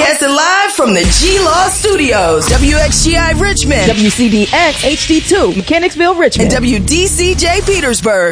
Broadcasting live from the G-Law Studios. WXGI Richmond. WCDX HD2, Mechanicsville, Richmond. And WDCJ Petersburg.